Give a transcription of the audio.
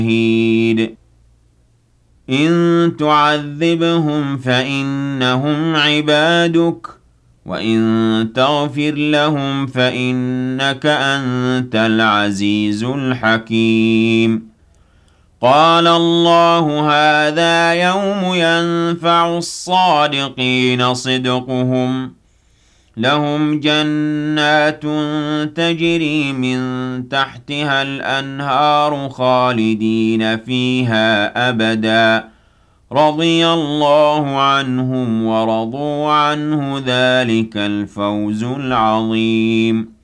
شهيد إن تعذبهم فإنهم عبادك وإن تغفر لهم فإنك أنت العزيز الحكيم قال الله هذا يوم ينفع الصادقين صدقهم لهم جنات تجري من تحتها الأنهار خالدين فيها أبدا رضي الله عنهم ورضوا عنه ذلك الفوز العظيم